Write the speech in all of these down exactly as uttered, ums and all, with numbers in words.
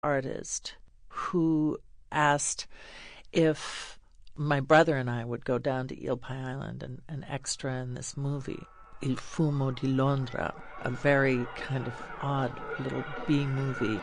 artist who asked if my brother and I would go down to Eel Pie Island and an extra in this movie, Il Fumo di Londra, a very kind of odd little B-movie.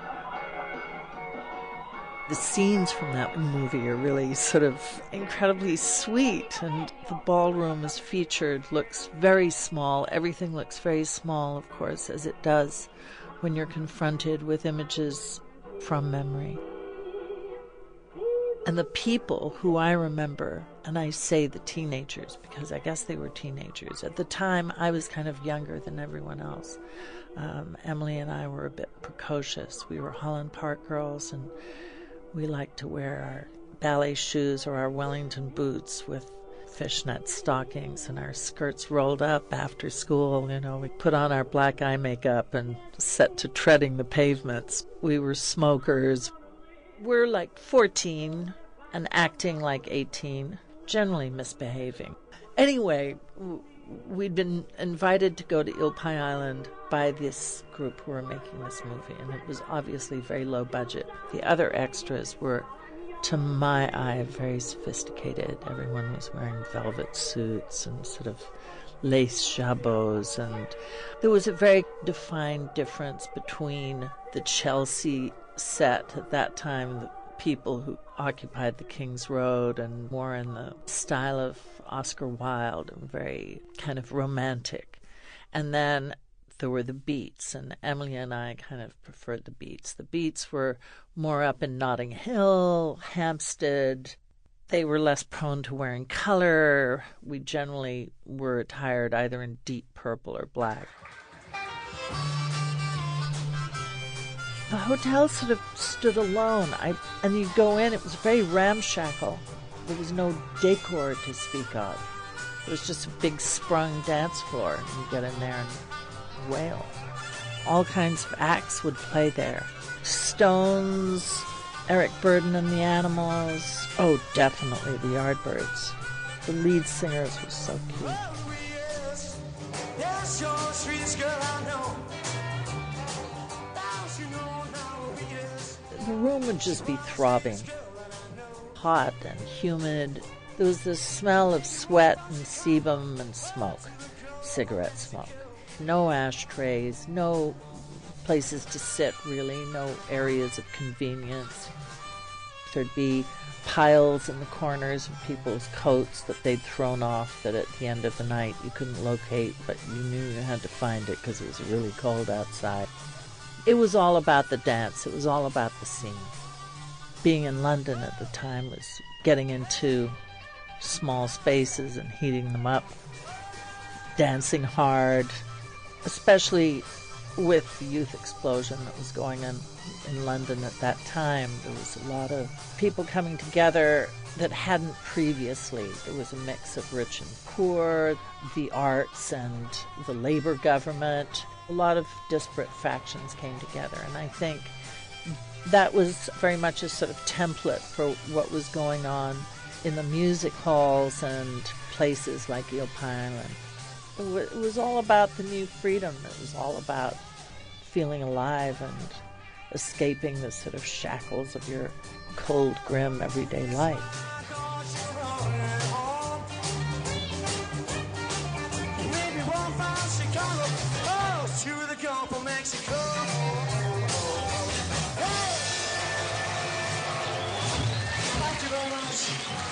The scenes from that movie are really sort of incredibly sweet, and the ballroom is featured, looks very small. Everything looks very small, of course, as it does when you're confronted with images from memory. And the people who I remember, and I say the teenagers because I guess they were teenagers. At the time, I was kind of younger than everyone else. Um, Emily and I were a bit precocious. We were Holland Park girls, and we liked to wear our ballet shoes or our Wellington boots with fishnet stockings and our skirts rolled up after school. You know, we put on our black eye makeup and set to treading the pavements. We were smokers. We're like fourteen and acting like eighteen, generally misbehaving. Anyway, w- we'd been invited to go to Eel Pie Island by this group who were making this movie, and it was obviously very low budget. The other extras were, to my eye, very sophisticated. Everyone was wearing velvet suits and sort of lace jabots, and there was a very defined difference between the Chelsea set at that time, the people who occupied the King's Road, and more in the style of Oscar Wilde and very kind of romantic. And then there were the beats, and Emily and I kind of preferred the beats. The beats were more up in Notting Hill, Hampstead. They were less prone to wearing color. We generally were attired either in deep purple or black. The hotel sort of stood alone. I, and you go in, it was very ramshackle. There was no decor to speak of. It was just a big sprung dance floor. And you get in there and wail. All kinds of acts would play there. Stones, Eric Burdon and the Animals. Oh, definitely the Yardbirds. The lead singers were so cute. The room would just be throbbing. Hot and humid. There was the smell of sweat and sebum and smoke. Cigarette smoke. No ashtrays, no places to sit, really, no areas of convenience. There'd be piles in the corners of people's coats that they'd thrown off that at the end of the night you couldn't locate, but you knew you had to find it because it was really cold outside. It was all about the dance. It was all about the scene. Being in London at the time was getting into small spaces and heating them up, dancing hard, especially with the youth explosion that was going on in London at that time. There was a lot of people coming together that hadn't previously. There was a mix of rich and poor, the arts and the Labour government. A lot of disparate factions came together, and I think that was very much a sort of template for what was going on in the music halls and places like Eel Pie Island. It was all about the new freedom. It was all about feeling alive and escaping the sort of shackles of your cold, grim, everyday life.